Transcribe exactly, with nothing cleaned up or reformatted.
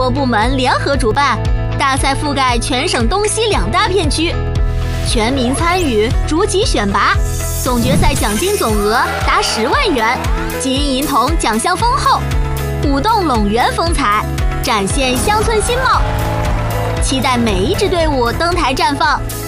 多部门联合主办，大赛覆盖全省东西两大片区，全民参与，逐级选拔，总决赛奖金总额达十万元，金银铜奖项丰厚，舞动陇园风采，展现乡村新貌。期待每一支队伍登台绽放，